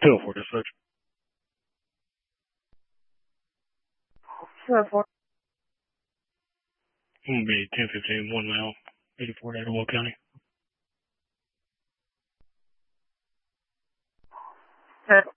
204 dispatch. 204. I'm going to be 1015, 1 mile, 84 Idlewild County. 10